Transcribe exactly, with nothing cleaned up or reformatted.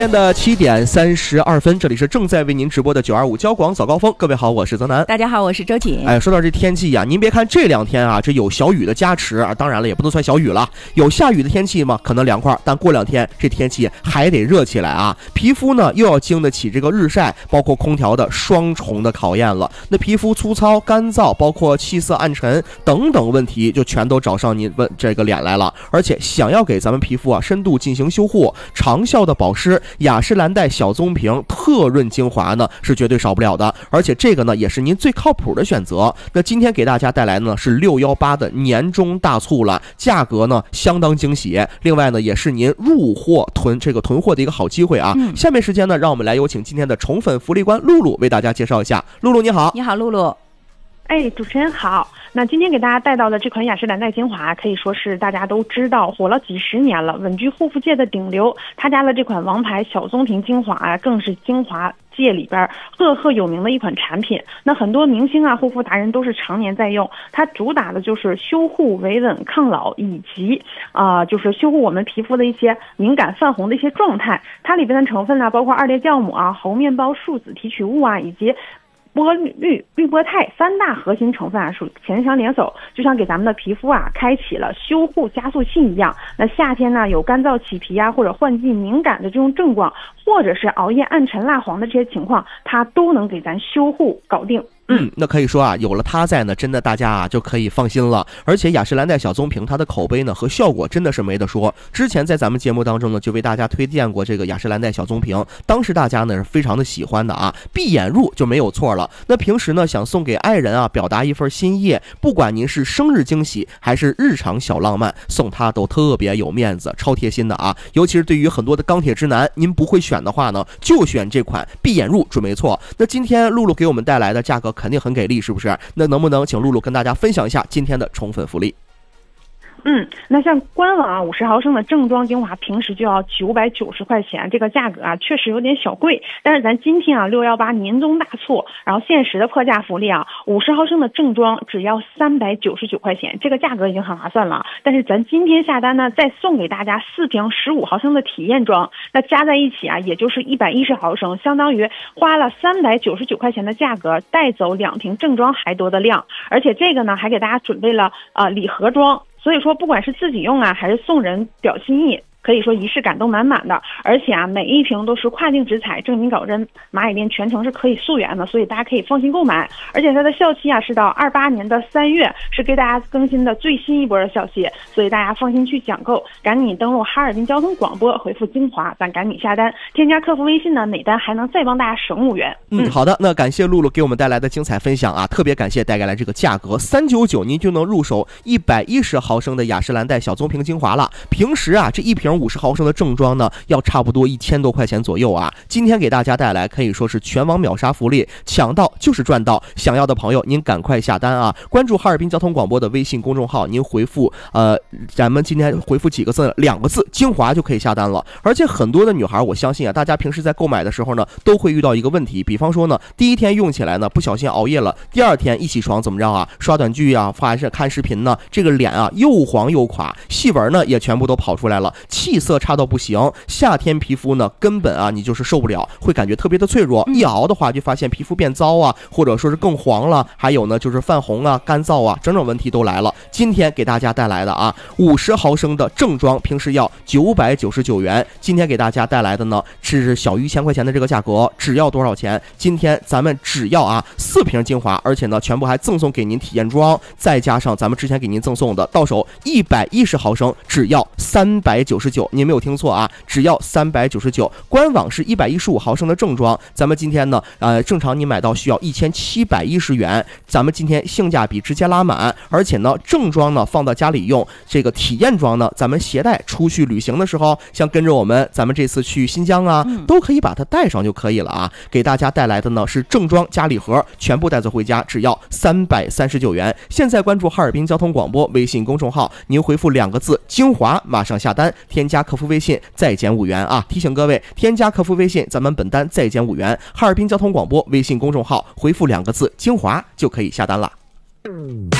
今天的七点三十二分，这里是正在为您直播的九二五交广早高峰。各位好，我是泽南。 大家好，我是周瑾。 哎，说到这天气呀、啊，您别看这两天啊，这有小雨的加持啊，当然了，也不能算小雨了。有下雨的天气嘛，可能凉快，但过两天这天气还得热起来啊。皮肤呢又要经得起这个日晒，包括空调的双重的考验了。那皮肤粗糙、干燥，包括气色暗沉等等问题，就全都找上您问这个脸来了。而且想要给咱们皮肤啊深度进行修护、长效的保湿，雅诗兰黛小棕瓶特润精华呢是绝对少不了的，而且这个呢也是您最靠谱的选择。那今天给大家带来的呢是六一八的年终大促了，价格呢相当惊喜，另外呢也是您入货囤这个囤货的一个好机会啊。嗯、下面时间呢，让我们来有请今天的宠粉福利官露露为大家介绍一下。露露你好。 你好，露露。 哎，主持人好。那今天给大家带到的这款雅诗兰黛精华，可以说是大家都知道，火了几十年了，稳居护肤界的顶流。他家的这款王牌小棕瓶精华啊，更是精华界里边赫赫有名的一款产品。那很多明星啊、护肤达人都是常年在用。它主打的就是修护、维稳、抗老，以及啊、呃，就是修护我们皮肤的一些敏感、泛红的一些状态。它里边的成分呢，包括二裂酵母啊、猴面包树脂提取物啊，以及波氯、氯波肽三大核心成分啊，属强强联手，就像给咱们的皮肤啊开启了修护加速器一样。那夏天呢，有干燥起皮啊，或者换季敏感的这种症状，或者是熬夜暗沉蜡黄的这些情况，它都能给咱修护搞定。 嗯，那可以说啊，有了它在呢，真的大家啊就可以放心了。而且雅诗兰黛小棕瓶它的口碑呢和效果真的是没得说。之前在咱们节目当中呢，就为大家推荐过这个雅诗兰黛小棕瓶，当时大家呢是非常的喜欢的啊，闭眼入就没有错了。那平时呢想送给爱人啊，表达一份心意，不管您是生日惊喜还是日常小浪漫，送它都特别有面子，超贴心的啊。尤其是对于很多的钢铁直男，您不会选的话呢，就选这款闭眼入准没错。那今天露露给我们带来的价格肯定很给力，是不是？那能不能请露露跟大家分享一下今天的宠粉福利？ 嗯，那像官网啊，五十毫升的正装精华平时就要九百九十块钱，这个价格啊确实有点小贵。但是咱今天啊六一八年终大促，然后限时的破价福利啊，五十毫升的正装只要三百九十九块钱，这个价格已经很划算了。但是咱今天下单呢，再送给大家四瓶十五毫升的体验装，那加在一起啊，也就是一百一十毫升，相当于花了三百九十九块钱的价格，带走两瓶正装还多的量。而且这个呢，还给大家准备了呃礼盒装。所以说，不管是自己用啊，还是送人表心意，可以说仪式感都满满的。而且啊，每一瓶都是跨境直采，正品搞真，蚂蚁链全程是可以溯源的，所以大家可以放心购买。而且它的效期啊是到二八年的三月，是给大家更新的最新一波的效期，所以大家放心去抢购。赶紧登录哈尔滨交通广播，回复精华，咱赶紧下单。添加客服微信呢，每单还能再帮大家省五元。 嗯，好的，那感谢露露给我们带来的精彩分享啊，特别感谢带来这个价格三九九，您就能入手一百一十毫升的雅诗兰黛小棕瓶精华了。平时啊，这一瓶五十毫升的正装呢，要差不多一千多块钱左右啊。今天给大家带来可以说是全网秒杀福利，抢到就是赚到。想要的朋友，您赶快下单啊！关注哈尔滨交通广播的微信公众号，您回复呃，咱们今天回复几个字，两个字精华就可以下单了。而且很多的女孩，我相信啊，大家平时在购买的时候呢，都会遇到一个问题，比方说呢，第一天用起来呢，不小心熬夜了，第二天一起床怎么着啊，刷短剧啊，还是看视频呢，这个脸啊又黄又垮，细纹呢也全部都跑出来了，气色差到不行。夏天皮肤呢根本啊你就是受不了，会感觉特别的脆弱，一熬的话就发现皮肤变糟啊，或者说是更黄了，还有呢就是泛红啊、干燥啊，整整问题都来了。今天给大家带来的啊五十毫升的正装，平时要九百九十九元，今天给大家带来的呢是小于一千块钱的这个价格，只要多少钱？今天咱们只要啊四瓶精华，而且呢全部还赠送给您体验装，再加上咱们之前给您赠送的到手一百一十毫升，只要三百九十九，您没有听错啊，只要三百九十九。官网是一百一十五毫升的正装，咱们今天呢呃正常你买到需要一千七百一十元，咱们今天性价比直接拉满。而且呢正装呢放到家里用，这个体验装呢咱们携带出去旅行的时候，像跟着我们咱们这次去新疆啊，都可以把它带上就可以了啊。给大家带来的呢是正装加礼盒，全部带走回家只要三百三十九元。现在关注哈尔滨交通广播微信公众号，您回复两个字精华，马上下单，添加客服微信再减五元啊！提醒各位，添加客服微信，咱们本单再减五元。哈尔滨交通广播微信公众号回复两个字精华就可以下单了。